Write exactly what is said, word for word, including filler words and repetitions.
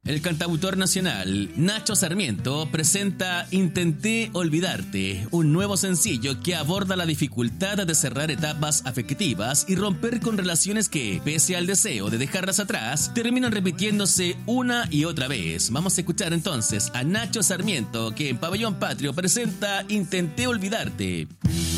El cantautor nacional Nacho Sarmiento presenta Intenté Olvidarte, un nuevo sencillo que aborda la dificultad de cerrar etapas afectivas y romper con relaciones que, pese al deseo de dejarlas atrás, terminan repitiéndose una y otra vez. Vamos a escuchar entonces a Nacho Sarmiento, que en Pabellón Patrio presenta Intenté Olvidarte.